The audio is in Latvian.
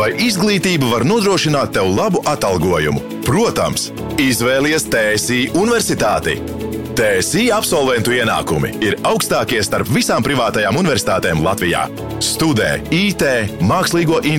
Vai izglītība var nodrošināt tev labu atalgojumu? Protams, izvēlies TSI Universitāti. TSI absolventu ienākumi ir augstākie starp visām privātajām universitātēm Latvijā. Studē IT, mākslīgo